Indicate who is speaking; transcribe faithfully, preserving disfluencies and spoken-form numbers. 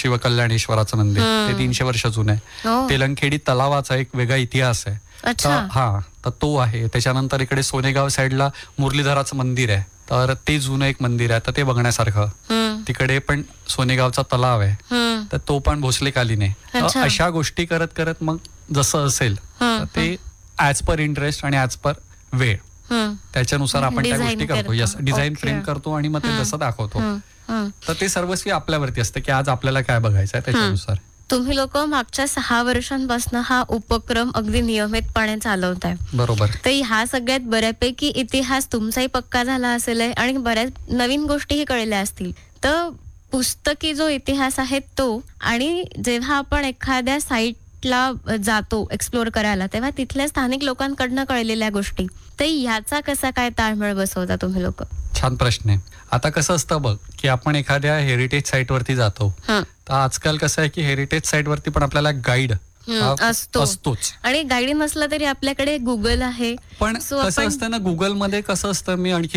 Speaker 1: शिवकल्याणेश्वराचं मंदिर, ते तीनशे वर्ष जुनं आहे.
Speaker 2: हो.
Speaker 1: तेलंगखेडी तलावाचा एक वेगळा इतिहास आहे.
Speaker 2: अच्छा.
Speaker 1: तर हा तर तो आहे. त्याच्यानंतर इकडे सोनेगाव साईडला मुरलीधराचं मंदिर आहे, तर ते जुनं एक मंदिर आहे, तर ते बघण्यासारखं.
Speaker 2: हम्म.
Speaker 1: तिकडे पण सोनेगावचा तलाव आहे,
Speaker 2: हम्म.
Speaker 1: तर तो पण भोसलेकालीन आहे. तर
Speaker 2: अच्छा.
Speaker 1: अशा गोष्टी करत करत मग जसं असेल तर ते ॲज पर इंटरेस्ट आणि ॲज पर वेळ
Speaker 2: हम्म.
Speaker 1: त्याच्यानुसार आपण त्या
Speaker 2: Design
Speaker 1: गोष्टी करतो.
Speaker 2: करतो.
Speaker 1: Yes, design
Speaker 2: Okay.
Speaker 1: फ्रेम करतो आणि मग ते तसं दाखवतो.
Speaker 2: हम्म. हम्म.
Speaker 1: तर ते सर्वस्वी आपल्यावरती असतं की आज आपल्याला काय बघायचं आहे त्याच्यानुसार.
Speaker 2: तुम्ही लोक मागच्या सहा वर्षांपासून हा उपक्रम अगदी नियमितपणे चालवताय.
Speaker 1: बरोबर.
Speaker 2: तर ह्या सगळ्यात बऱ्यापैकी इतिहास तुमचाही पक्का झाला असेल आणि बऱ्याच नवीन गोष्टीही कळल्या असतील. तर पुस्तकी जो इतिहास आहे तो, आणि जेव्हा आपण एखाद्या साईटला जातो एक्सप्लोर करायला, तेव्हा तिथल्या स्थानिक लोकांकडनं कळलेल्या गोष्टी, तर ह्याचा कसा काय ताळमेळ बसवता तुम्ही लोक?
Speaker 1: छान प्रश्न आहे. आता कसं असतं बघ की आपण एखाद्या हेरिटेज साईट वरती जातो, तर आजकाल कसं आहे की हेरिटेज साईट वरती पण आपल्याला गाईड
Speaker 2: असतो
Speaker 1: असतोच.
Speaker 2: आणि गाईड नसला तरी आपल्याकडे गुगल आहे.
Speaker 1: पण
Speaker 2: So
Speaker 1: कसं
Speaker 2: आपण-
Speaker 1: असतं ना, गुगलमध्ये कसं असतं, मी आणखी